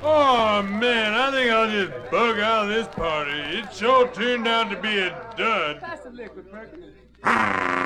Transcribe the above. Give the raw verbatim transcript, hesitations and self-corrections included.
Oh, man, I think I'll just bug out of this party. It sure turned out to be a dud. Pass the liquid, Perkins.